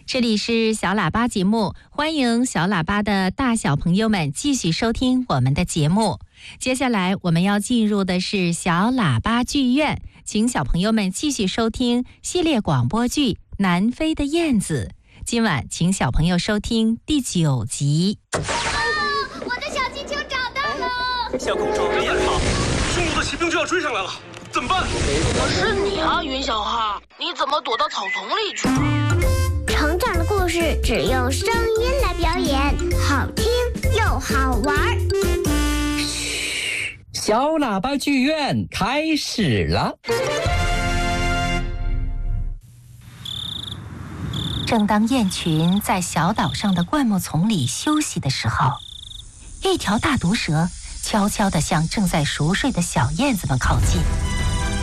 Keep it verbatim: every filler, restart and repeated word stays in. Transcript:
这里是小喇叭节目，欢迎小喇叭的大小朋友们继续收听我们的节目。接下来我们要进入的是小喇叭剧院，请小朋友们继续收听系列广播剧《南飞的燕子》。今晚请小朋友收听第九集。 啊，我的小气球找到了！ 小公主别跑，匈奴的骑兵就要追上来了，怎么办？ 我是你啊，云小号，你怎么躲到草丛里去了？ 成长的故事只用声音来表演，好听又好玩。 嘘，小喇叭剧院开始了。 正当雁群在小岛上的灌木丛里休息的时候，一条大毒蛇悄悄地向正在熟睡的小燕子们靠近。